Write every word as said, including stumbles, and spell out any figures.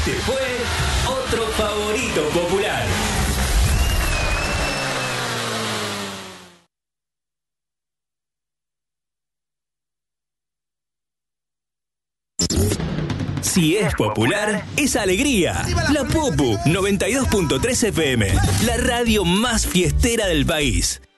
Este fue otro favorito popular. Si es popular, es alegría. La Popu noventa y dos punto tres F M, la radio más fiestera del país.